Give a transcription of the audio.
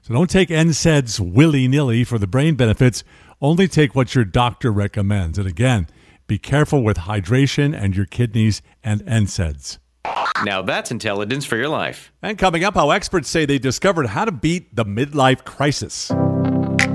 So don't take NSAIDs willy-nilly for the brain benefits. Only take what your doctor recommends. And again, be careful with hydration and your kidneys and NSAIDs. Now that's intelligence for your life. And coming up, how experts say they discovered how to beat the midlife crisis.